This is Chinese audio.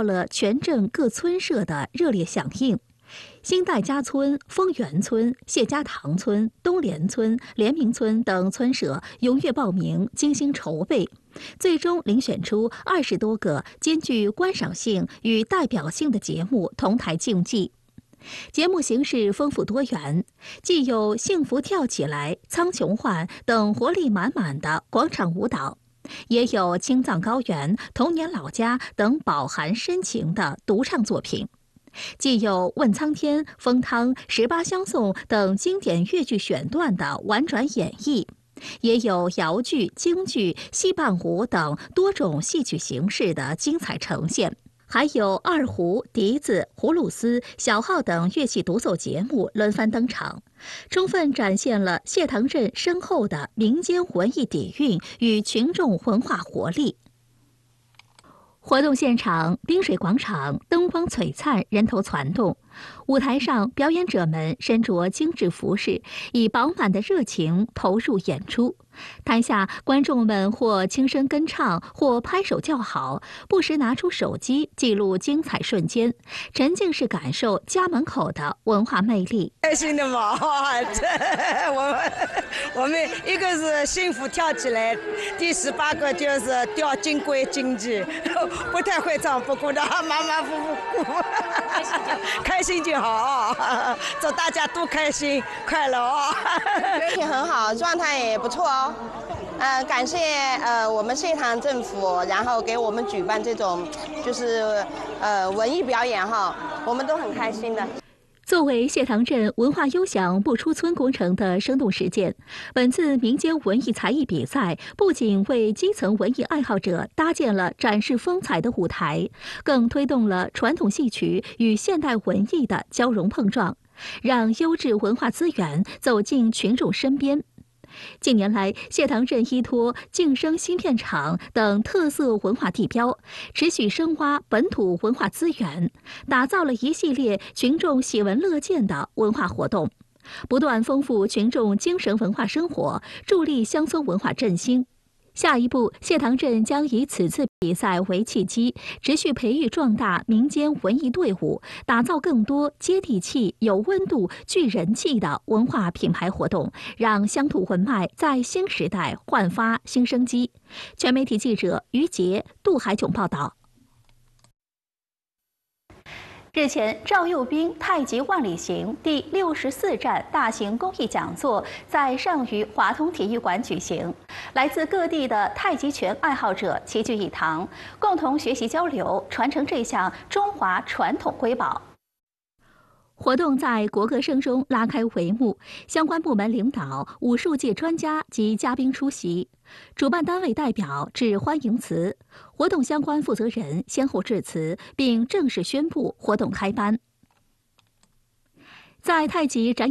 到了全镇各村社的热烈响应。新戴家村、丰源村、谢家塘村、东联村、联明村等村社踊跃报名，精心筹备，最终遴选出20多个兼具观赏性与代表性的节目同台竞技。节目形式丰富多元，既有幸福跳起来、苍穹幻等活力满满的广场舞蹈，也有青藏高原、童年老家等饱含深情的独唱作品。既有问苍天、风汤、18相送等经典粤剧选段的婉转演绎，也有瑶剧、京剧、戏伴舞等多种戏曲形式的精彩呈现，还有二胡、笛子、葫芦丝、小号等乐器独奏节目轮番登场，充分展现了谢塘镇深厚的民间文艺底蕴与群众文化活力。活动现场，滨水广场灯光璀璨，人头攒动。舞台上，表演者们身着精致服饰，以饱满的热情投入演出。台下，观众们或轻声跟唱，或拍手叫好，不时拿出手机记录精彩瞬间，沉浸式感受家门口的文化魅力。 开心的嘛，我们一个是幸福跳起来，第18个就是跳金龟京剧，不太会唱，不过的马马虎虎，开心就好，祝大家都开心快乐哦。 身体很好，状态也不错哦。感谢我们谢塘政府，然后给我们举办这种就是文艺表演哈，我们都很开心的。 作为谢塘镇文化悠享不出村工程的生动实践，本次民间文艺才艺比赛不仅为基层文艺爱好者搭建了展示风采的舞台，更推动了传统戏曲与现代文艺的交融碰撞，让优质文化资源走进群众身边。近年来，谢塘镇依托晋升新片厂等特色文化地标，持续深挖本土文化资源，打造了一系列群众喜闻乐见的文化活动，不断丰富群众精神文化生活，助力乡村文化振兴。下一步，谢塘镇将以此次比赛为契机，持续培育壮大民间文艺队伍，打造更多接地气、有温度、具人气的文化品牌活动，让乡土文脉在新时代焕发新生机。全媒体记者于杰、杜海炯报道。日前，赵幼斌太极万里行第64站大型公益讲座在上虞华通体育馆举行，来自各地的太极拳爱好者齐聚一堂，共同学习交流，传承这项中华传统瑰宝。活动在国歌声中拉开帷幕，相关部门领导、武术界专家及嘉宾出席，主办单位代表致欢迎词，活动相关负责人先后致辞，并正式宣布活动开班。在太极展